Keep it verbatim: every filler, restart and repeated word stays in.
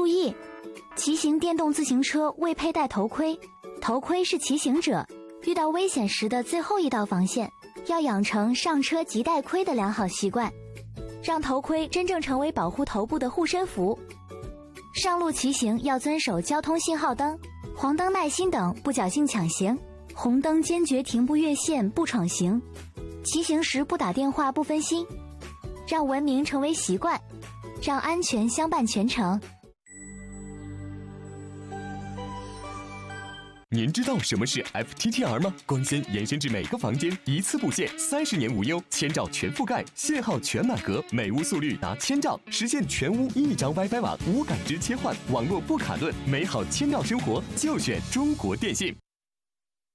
注意，骑行电动自行车未佩戴头盔，头盔是骑行者遇到危险时的最后一道防线，要养成上车即戴盔的良好习惯，让头盔真正成为保护头部的护身符。上路骑行要遵守交通信号灯、黄灯耐心等，不侥幸抢行，红灯坚决停步越线不闯行，骑行时不打电话不分心，让文明成为习惯，让安全相伴全程。 您知道什么是 F T T R 吗？光纤延伸至每个房间，一次布线，三十年无忧，千兆全覆盖，信号全满格，每屋速率达千兆，实现全屋一张 WiFi 网，无感知切换，网络不卡顿，美好千兆生活就选中国电信。